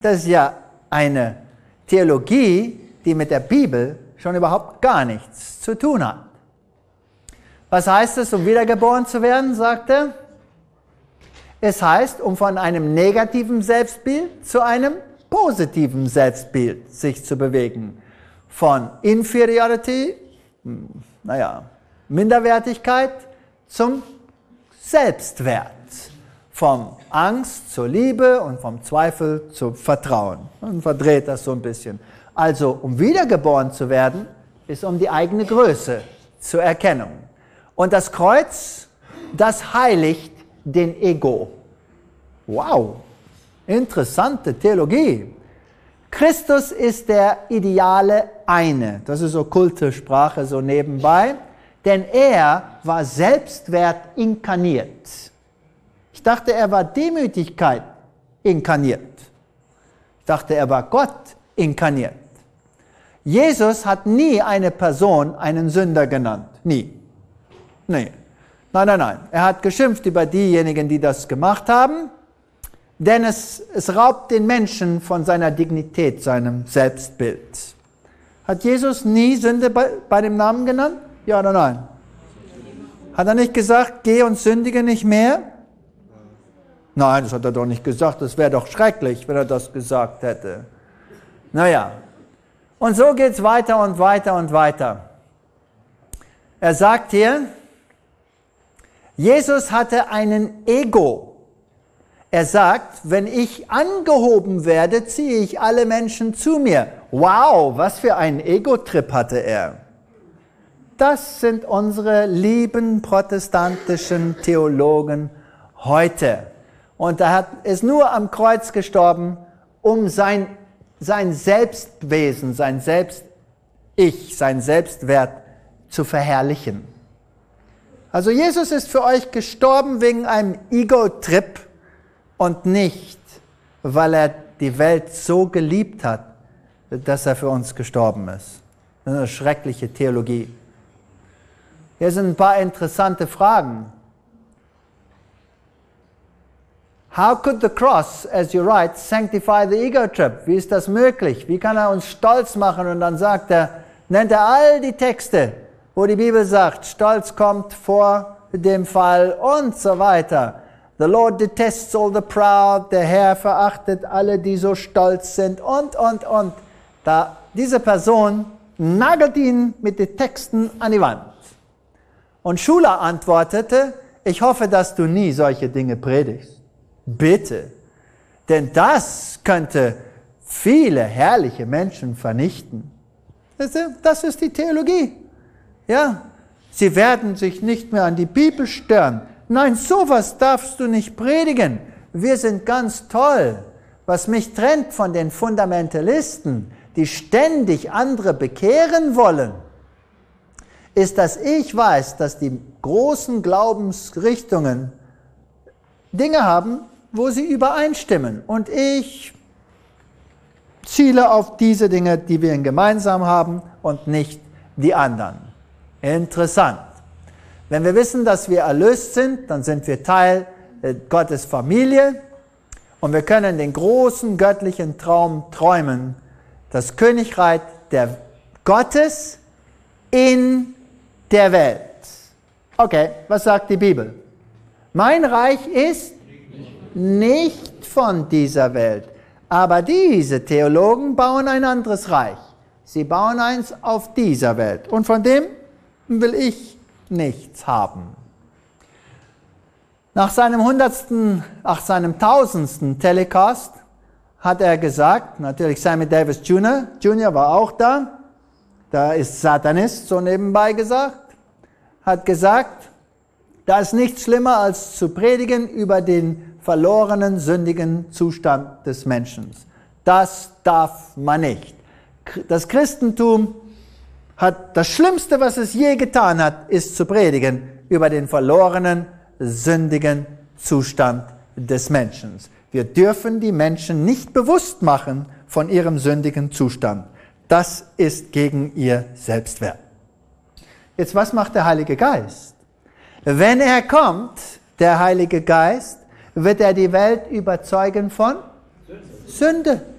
Das ist ja eine Theologie, die mit der Bibel schon überhaupt gar nichts zu tun hat. Was heißt es, um wiedergeboren zu werden, sagt er? Es heißt, um von einem negativen Selbstbild zu einem positiven Selbstbild sich zu bewegen. Von Inferiority, Minderwertigkeit, zum Selbstwert. Vom Angst zur Liebe und vom Zweifel zum Vertrauen. Man verdreht das so ein bisschen. Also, um wiedergeboren zu werden, ist um die eigene Größe zu erkennen. Und das Kreuz, das heiligt den Ego. Wow, interessante Theologie. Christus ist der ideale Eine. Das ist okkulte Sprache so nebenbei. Denn er war Selbstwert inkarniert. Ich dachte, er war Demütigkeit inkarniert. Ich dachte, er war Gott inkarniert. Jesus hat nie eine Person einen Sünder genannt. Nie. Nee. Nein. Er hat geschimpft über diejenigen, die das gemacht haben, denn es raubt den Menschen von seiner Dignität, seinem Selbstbild. Hat Jesus nie Sünde bei dem Namen genannt? Ja oder nein? Hat er nicht gesagt, geh und sündige nicht mehr? Nein, das hat er doch nicht gesagt. Das wäre doch schrecklich, wenn er das gesagt hätte. Naja, und so geht es weiter und weiter und weiter. Er sagt hier, Jesus hatte einen Ego. Er sagt, wenn ich angehoben werde, ziehe ich alle Menschen zu mir. Wow, was für einen Ego-Trip hatte er. Das sind unsere lieben protestantischen Theologen heute. Und er ist nur am Kreuz gestorben, um sein Selbstwesen, sein Selbst-Ich, sein Selbstwert zu verherrlichen. Also Jesus ist für euch gestorben wegen einem Ego-Trip und nicht, weil er die Welt so geliebt hat, dass er für uns gestorben ist. Das ist eine schreckliche Theologie. Hier sind ein paar interessante Fragen. How could the cross, as you write, sanctify the ego trip? Wie ist das möglich? Wie kann er uns stolz machen? Und dann nennt er all die Texte, wo die Bibel sagt, Stolz kommt vor dem Fall und so weiter. The Lord detests all the proud, der Herr verachtet alle, die so stolz sind und. Diese Person nagelt ihn mit den Texten an die Wand. Und Schula antwortete, ich hoffe, dass du nie solche Dinge predigst. Bitte. Denn das könnte viele herrliche Menschen vernichten. Das ist die Theologie. Ja, sie werden sich nicht mehr an die Bibel stören. Nein, sowas darfst du nicht predigen. Wir sind ganz toll. Was mich trennt von den Fundamentalisten, die ständig andere bekehren wollen, ist, dass ich weiß, dass die großen Glaubensrichtungen Dinge haben, wo sie übereinstimmen. Und ich ziele auf diese Dinge, die wir gemeinsam haben und nicht die anderen. Interessant. Wenn wir wissen, dass wir erlöst sind, dann sind wir Teil Gottes Familie und wir können den großen göttlichen Traum träumen, das Königreich der Gottes in der Welt. Okay, was sagt die Bibel? Mein Reich ist nicht von dieser Welt. Aber diese Theologen bauen ein anderes Reich. Sie bauen eins auf dieser Welt. Und von dem will ich nichts haben. Nach seinem 1000. Telecast hat er gesagt, natürlich Sammy Davis Jr. war auch da, da ist Satanist, so nebenbei gesagt, hat gesagt, da ist nichts schlimmer als zu predigen über den verlorenen, sündigen Zustand des Menschen. Das darf man nicht. Das Christentum hat das Schlimmste, was es je getan hat, ist zu predigen über den verlorenen, sündigen Zustand des Menschen. Wir dürfen die Menschen nicht bewusst machen von ihrem sündigen Zustand. Das ist gegen ihr Selbstwert. Jetzt, was macht der Heilige Geist? Wenn er kommt, der Heilige Geist, wird er die Welt überzeugen von Sünde.